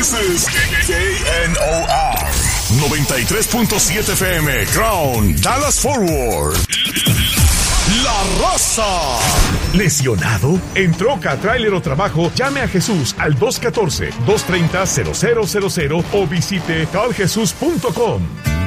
This is KNOR 93.7 FM, Crown, Dallas Forward. La Raza. ¿Lesionado? ¿En troca, tráiler o trabajo? Llame a Jesús al 214-230-0000 o visite taljesus.com.